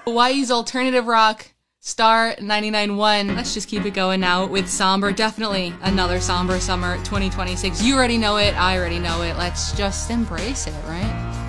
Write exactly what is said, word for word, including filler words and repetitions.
Hawaii's alternative rock, Star ninety-nine point one. Let's just keep it going now with somber. Definitely another somber summer twenty twenty-six. You already know it. I already know it. Let's just embrace it, right?